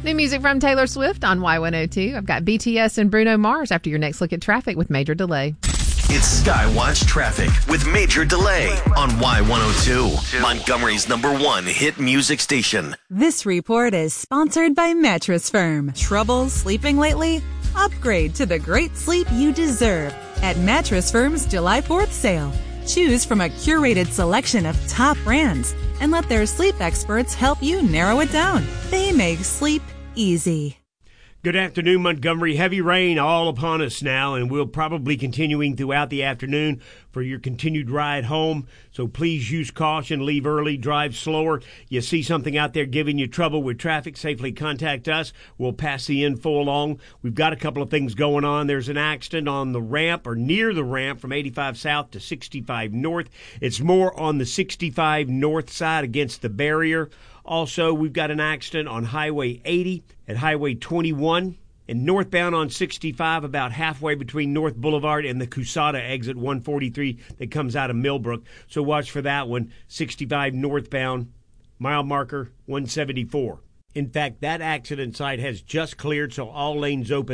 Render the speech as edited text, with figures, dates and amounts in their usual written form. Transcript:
New music from Taylor Swift on Y102. I've got BTS and Bruno Mars after your next look at traffic with Major Delay. It's Skywatch Traffic with Major Delay on Y102, Montgomery's #1 hit music station. This report is sponsored by Mattress Firm. Trouble sleeping lately? Upgrade to the great sleep you deserve at Mattress Firm's July 4th sale. Choose from a curated selection of top brands and let their sleep experts help you narrow it down. They make sleep easy. Good afternoon, Montgomery. Heavy rain all upon us now, and we'll probably continuing throughout the afternoon for your continued ride home. So please use caution, leave early, drive slower. You see something out there giving you trouble with traffic, safely contact us. We'll pass the info along. We've got a couple of things going on. There's an accident on the ramp or near the ramp from 85 south to 65 north. It's more on the 65 north side against the barrier. Also, we've got an accident on Highway 80 at Highway 21 and northbound on 65 about halfway between North Boulevard and the Cusada exit 143 that comes out of Millbrook. So watch for that one, 65 northbound, mile marker 174. In fact, that accident site has just cleared, so all lanes open.